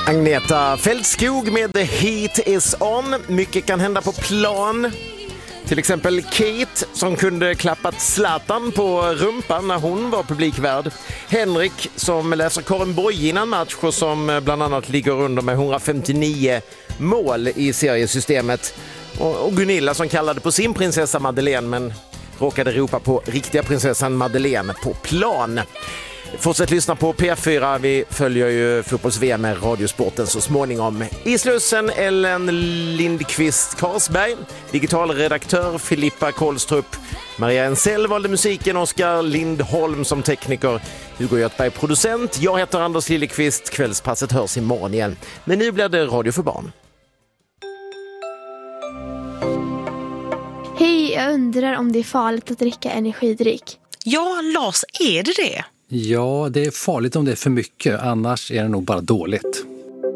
Agneta Fältskog med The Heat is on. Mycket kan hända på plan. Till exempel Kate som kunde klappat Zlatan på rumpan när hon var publikvärd. Henrik som läser Karin Boye innan match och som bland annat ligger under med 159 mål i seriesystemet. Och Gunilla som kallade på sin prinsessa Madeleine men råkade ropa på riktiga prinsessan Madeleine på plan. Fortsätt lyssna på P4. Vi följer ju fotbolls-VM med Radiosporten så småningom. I Slussen Ellen Lindqvist Karsberg, digital redaktör Filippa Kolstrup, Maria Ensell valde musiken, Oskar Lindholm som tekniker, Hugo Göthberg producent. Jag heter Anders Lillekvist. Kvällspasset hörs imorgon igen. Men nu blir det Radio för barn. Hej, jag undrar om det är farligt att dricka energidryck. Ja, Lars, är det? Ja, det är farligt om det är för mycket, annars är det nog bara dåligt.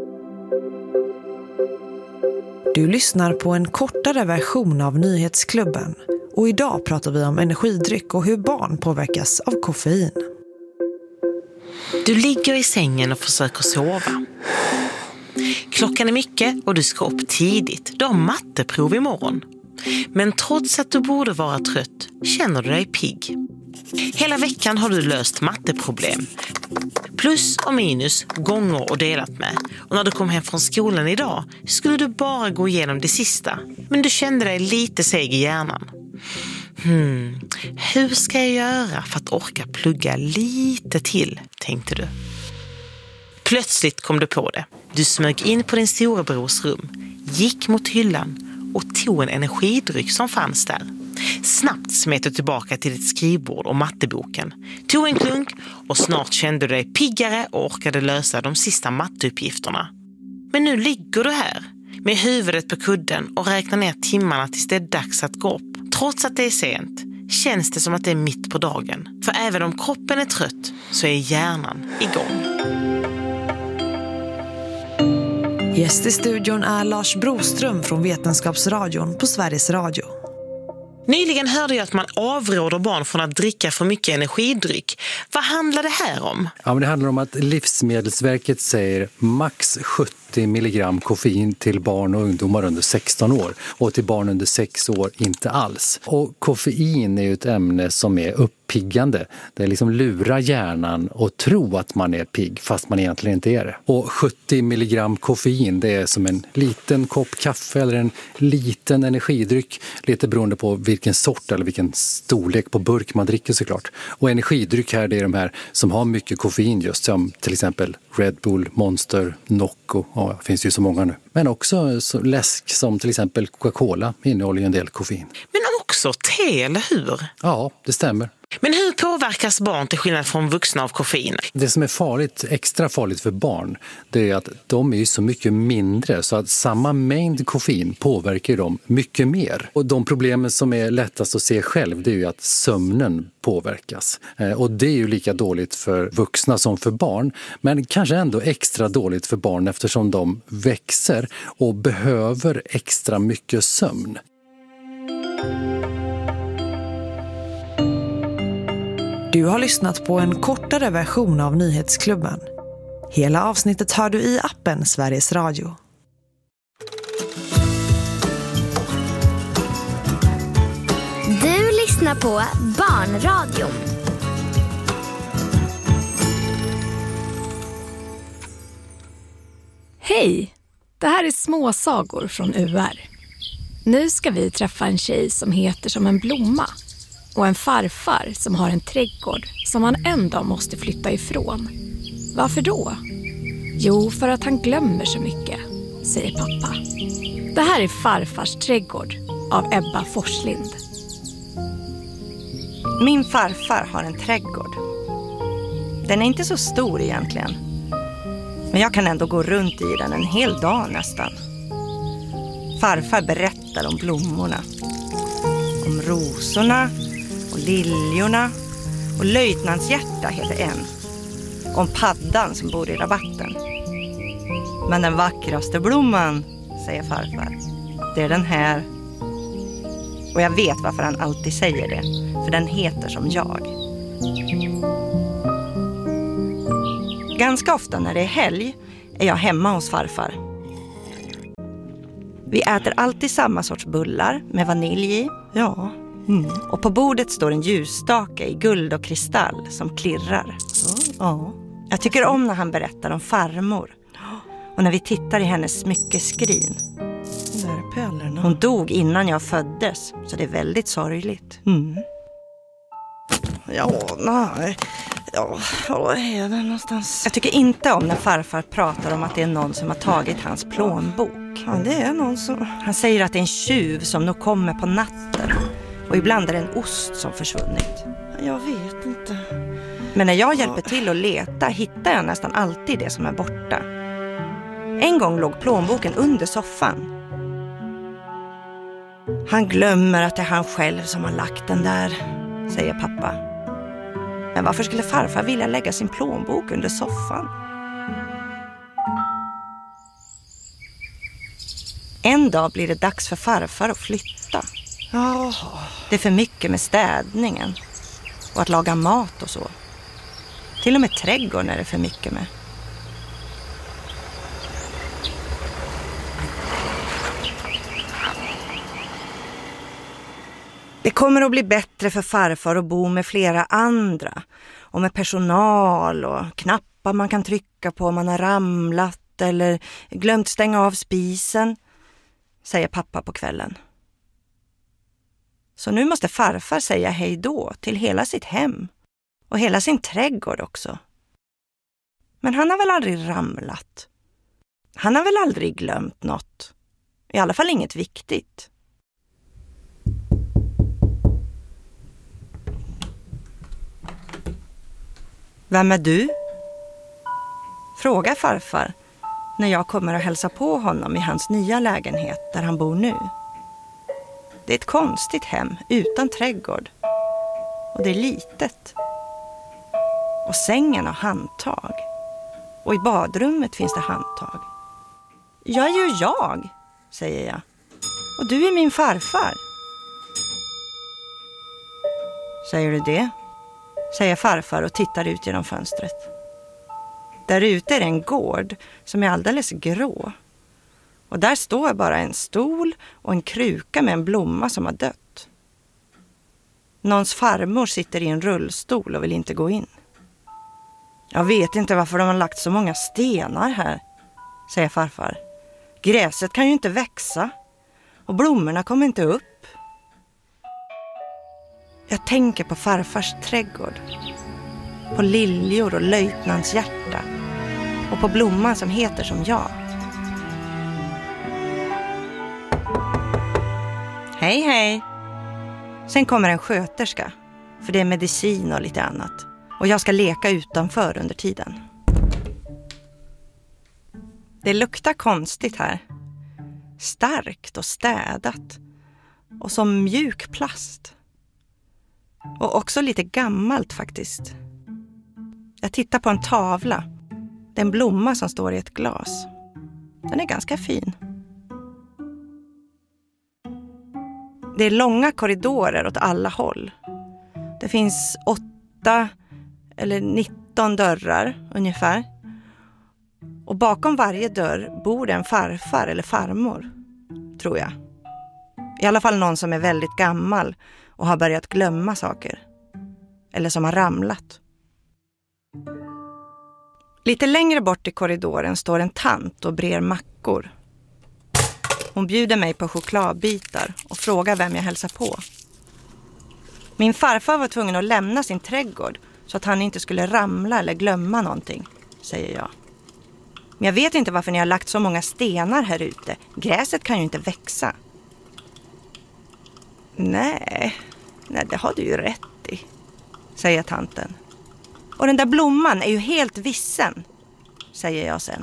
Du lyssnar på en kortare version av Nyhetsklubben. Och idag pratar vi om energidryck och hur barn påverkas av koffein. Du ligger i sängen och försöker sova. Klockan är mycket och du ska upp tidigt. Du har matteprov imorgon. Men trots att du borde vara trött känner du dig pigg. Hela veckan har du löst matteproblem. Plus och minus, gånger och delat med. Och när du kom hem från skolan idag skulle du bara gå igenom det sista. Men du kände dig lite seg i hjärnan. Hur ska jag göra för att orka plugga lite till, tänkte du. Plötsligt kom du på det. Du smög in på din storebrors rum, gick mot hyllan och tog en energidryck som fanns där. Snabbt smet du tillbaka till ditt skrivbord och matteboken. Tog en klunk och snart kände du dig piggare och orkade lösa de sista matteuppgifterna. Men nu ligger du här med huvudet på kudden och räknar ner timmarna tills det är dags att gå upp. Trots att det är sent känns det som att det är mitt på dagen. För även om kroppen är trött så är hjärnan igång. Gäst i studion är Lars Broström från Vetenskapsradion på Sveriges Radio. Nyligen hörde jag att man avråder barn från att dricka för mycket energidryck. Vad handlar det här om? Ja, men det handlar om att Livsmedelsverket säger max 70 milligram koffein till barn och ungdomar under 16 år. Och till barn under 6 år inte alls. Och koffein är ju ett ämne som är uppiggande. Det är liksom lura hjärnan och tro att man är pigg fast man egentligen inte är det. Och 70 milligram koffein, det är som en liten kopp kaffe eller en liten energidryck. Lite beroende på vilken sort eller vilken storlek på burk man dricker såklart. Och energidryck här, det är de här som har mycket koffein just som till exempel Red Bull, Monster, Nocco. Ja, det finns ju så många nu. Men också så läsk som till exempel Coca-Cola innehåller ju en del koffein. Men också te, eller hur? Ja, det stämmer. Men hur påverkas barn till skillnad från vuxna av koffein? Det som är farligt, extra farligt för barn, det är att de är så mycket mindre så att samma mängd koffein påverkar dem mycket mer. Och de problemen som är lättast att se själv, det är ju att sömnen påverkas. Och det är ju lika dåligt för vuxna som för barn, men kanske ändå extra dåligt för barn eftersom de växer och behöver extra mycket sömn. Du har lyssnat på en kortare version av Nyhetsklubben. Hela avsnittet hör du i appen Sveriges Radio. Du lyssnar på Barnradion. Hej! Det här är småsagor från UR. Nu ska vi träffa en tjej som heter som en blomma. Och en farfar som har en trädgård som han en dag måste flytta ifrån. Varför då? Jo, för att han glömmer så mycket, säger pappa. Det här är Farfars trädgård av Ebba Forslind. Min farfar har en trädgård. Den är inte så stor egentligen. Men jag kan ändå gå runt i den en hel dag nästan. Farfar berättar om blommorna. Om rosorna och liljorna. Och löjtnantshjärta heter en. Om paddan som bor i rabatten. Men den vackraste blomman, säger farfar, det är den här. Och jag vet varför han alltid säger det. För den heter som jag. Ganska ofta när det är helg är jag hemma hos farfar. Vi äter alltid samma sorts bullar med vanilj i. Ja. Och på bordet står en ljusstake i guld och kristall som klirrar. Ja. Jag tycker om när han berättar om farmor. Och när vi tittar i hennes smyckeskrin. Där är pärlorna. Hon dog innan jag föddes, så det är väldigt sorgligt. Ja, nej. Ja, var är den någonstans? Jag tycker inte om när farfar pratar om att det är någon som har tagit hans plånbok. Ja, det är någon som... Han säger att det är en tjuv som nog kommer på natten. Och ibland är det en ost som försvunnit. Jag vet inte. Men när jag hjälper till att leta hittar jag nästan alltid det som är borta. En gång låg plånboken under soffan. Han glömmer att det är han själv som har lagt den där, säger pappa. Men varför skulle farfar vilja lägga sin plånbok under soffan? En dag blir det dags för farfar att flytta. Det är för mycket med städningen och att laga mat och så. Till och med trädgården är det för mycket med. Det kommer att bli bättre för farfar att bo med flera andra. Och med personal och knappar man kan trycka på om man har ramlat eller glömt stänga av spisen, säger pappa på kvällen. Så nu måste farfar säga hej då till hela sitt hem och hela sin trädgård också. Men han har väl aldrig ramlat? Han har väl aldrig glömt något? I alla fall inget viktigt. Vem är du? Frågar farfar när jag kommer att hälsa på honom i hans nya lägenhet där han bor nu. Det är ett konstigt hem utan trädgård. Och det är litet. Och sängen har handtag. Och i badrummet finns det handtag. Jag är ju jag, säger jag. Och du är min farfar. Säger du det? Säger farfar och tittar ut genom fönstret. Där ute är det en gård som är alldeles grå. Och där står bara en stol och en kruka med en blomma som har dött. Någons farmor sitter i en rullstol och vill inte gå in. Jag vet inte varför de har lagt så många stenar här, säger farfar. Gräset kan ju inte växa och blommorna kommer inte upp. Jag tänker på farfars trädgård, på liljor och löjtnantshjärta och på blomman som heter som jag. Hej, hej. Sen kommer en sköterska, för det är medicin och lite annat. Och jag ska leka utanför under tiden. Det luktar konstigt här. Starkt och städat. Och som mjuk plast. Och också lite gammalt faktiskt. Jag tittar på en tavla. Det är en blomma som står i ett glas. Den är ganska fin. Det är långa korridorer åt alla håll. Det finns 8 eller 19 dörrar ungefär. Och bakom varje dörr bor det en farfar eller farmor, tror jag. I alla fall någon som är väldigt gammal och har börjat glömma saker. Eller som har ramlat. Lite längre bort i korridoren står en tant och brer mackor. Hon bjuder mig på chokladbitar och frågar vem jag hälsar på. Min farfar var tvungen att lämna sin trädgård så att han inte skulle ramla eller glömma någonting, säger jag. Men jag vet inte varför ni har lagt så många stenar här ute. Gräset kan ju inte växa. Nej, det har du ju rätt i, säger tanten. Och den där blomman är ju helt vissen, säger jag sen.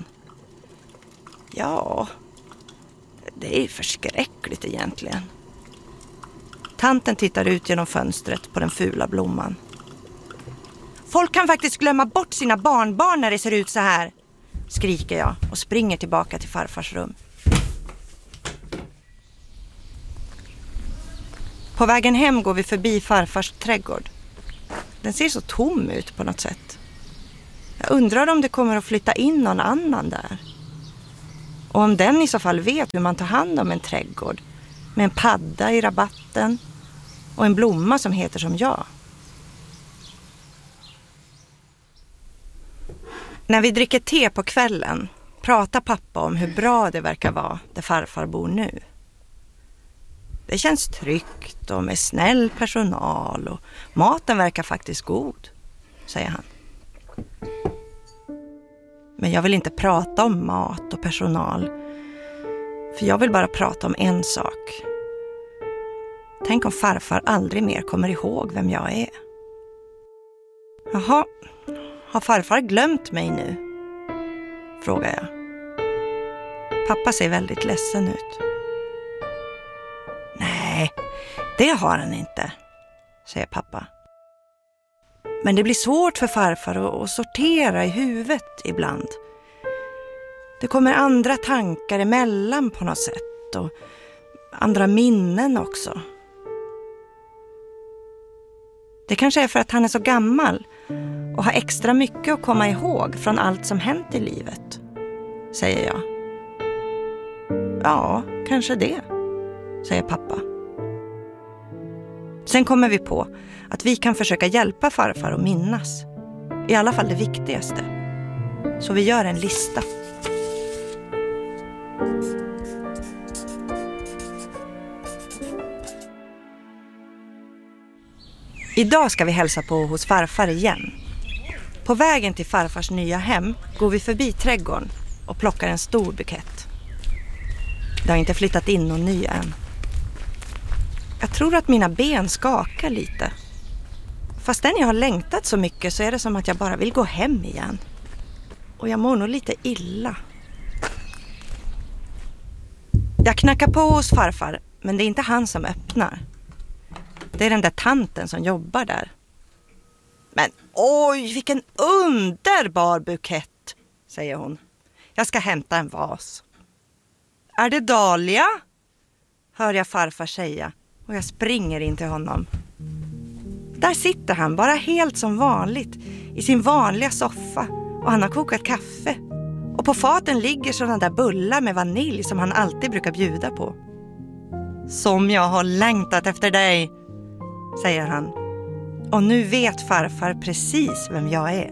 Ja, det är förskräckligt egentligen. Tanten tittar ut genom fönstret på den fula blomman. Folk kan faktiskt glömma bort sina barnbarn när det ser ut så här, skriker jag och springer tillbaka till farfars rum. På vägen hem går vi förbi farfars trädgård. Den ser så tom ut på något sätt. Jag undrar om det kommer att flytta in någon annan där. Och om den i så fall vet hur man tar hand om en trädgård. Med en padda i rabatten och en blomma som heter som jag. När vi dricker te på kvällen pratar pappa om hur bra det verkar vara där farfar bor nu. Det känns tryggt och med snäll personal och maten verkar faktiskt god, säger han. Men jag vill inte prata om mat och personal, för jag vill bara prata om en sak. Tänk om farfar aldrig mer kommer ihåg vem jag är. Jaha, har farfar glömt mig nu? Frågar jag. Pappa ser väldigt ledsen ut. Nej, det har han inte, säger pappa. Men det blir svårt för farfar att sortera i huvudet ibland. Det kommer andra tankar emellan på något sätt och andra minnen också. Det kanske är för att han är så gammal och har extra mycket att komma ihåg från allt som hänt i livet, säger jag. Ja, kanske det, säger pappa. Sen kommer vi på att vi kan försöka hjälpa farfar att minnas. I alla fall det viktigaste. Så vi gör en lista. Idag ska vi hälsa på hos farfar igen. På vägen till farfars nya hem går vi förbi trädgården och plockar en stor bukett. Det har inte flyttat in någon ny än. Jag tror att mina ben skakar lite. Fastän jag har längtat så mycket så är det som att jag bara vill gå hem igen. Och jag mår nog lite illa. Jag knackar på hos farfar, men det är inte han som öppnar. Det är den där tanten som jobbar där. Men oj, vilken underbar bukett, säger hon. Jag ska hämta en vas. Är det dahlia? Hör jag farfar säga och jag springer in till honom. Där sitter han bara helt som vanligt i sin vanliga soffa och han har kokat kaffe. Och på faten ligger sådana där bullar med vanilj som han alltid brukar bjuda på. Som jag har längtat efter dig, säger han. Och nu vet farfar precis vem jag är.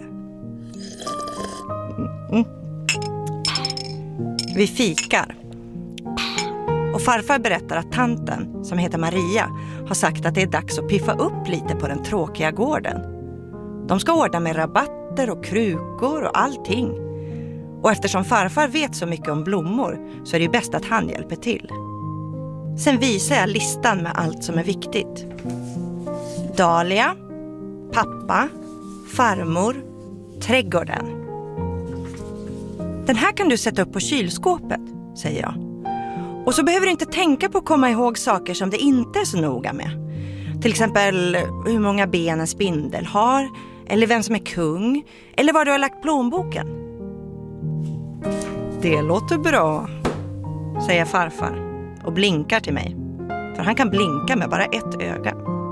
Vi fikar. Och farfar berättar att tanten, som heter Maria, har sagt att det är dags att piffa upp lite på den tråkiga gården. De ska ordna med rabatter och krukor och allting. Och eftersom farfar vet så mycket om blommor så är det ju bäst att han hjälper till. Sen visar jag listan med allt som är viktigt. Dahlia, pappa, farmor, trädgården. Den här kan du sätta upp på kylskåpet, säger jag. Och så behöver du inte tänka på att komma ihåg saker som det inte är så noga med. Till exempel hur många ben en spindel har, eller vem som är kung, eller var du har lagt plånboken. Det låter bra, säger farfar och blinkar till mig. För han kan blinka med bara ett öga.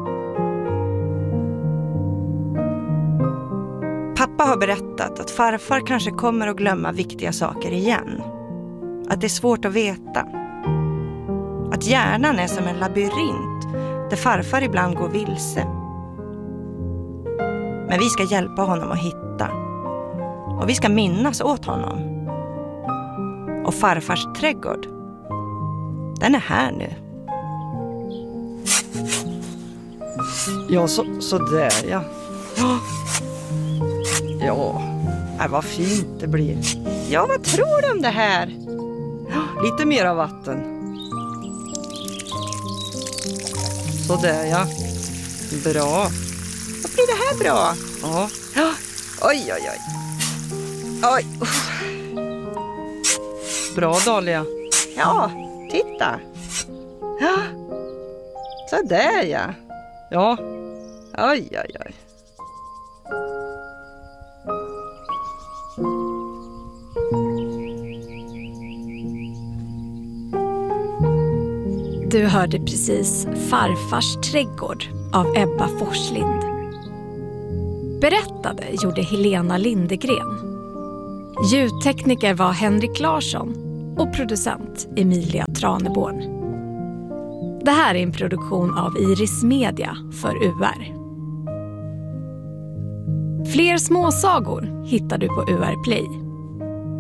Pappa har berättat att farfar kanske kommer att glömma viktiga saker igen. Att det är svårt att veta. Att hjärnan är som en labyrint där farfar ibland går vilse. Men vi ska hjälpa honom att hitta. Och vi ska minnas åt honom. Och farfars trädgård, den är här nu. Ja, så där, ja. Ja, vad fint det blir. Ja, vad tror du om det här? Lite mer av vatten. Så där, ja. Bra. Vad blir det här bra? Ja. Oj. Oj. Bra, Dahlia. Ja, titta. Ja. Så där, ja. Ja. Oj. Du hörde precis Farfars trädgård av Ebba Forslind. Berättade gjorde Helena Lindegren. Ljudtekniker var Henrik Larsson och producent Emilia Traneborn. Det här är en produktion av Iris Media för UR. Fler småsagor hittar du på UR Play.